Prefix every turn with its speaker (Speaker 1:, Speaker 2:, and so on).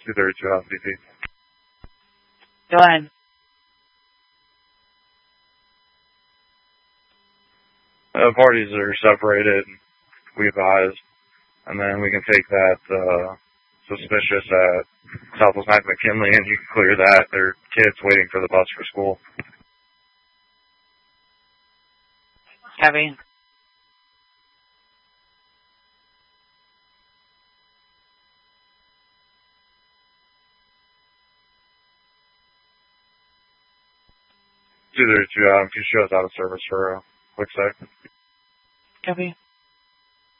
Speaker 1: 232 House BP.
Speaker 2: Go ahead.
Speaker 1: Parties are separated, we advise, and then we can take that suspicious at Southwest 9th McKinley, and you can clear that. There are kids waiting for the bus for school.
Speaker 2: Copy.
Speaker 1: Two, can you show us out of service for a quick sec?
Speaker 2: Copy.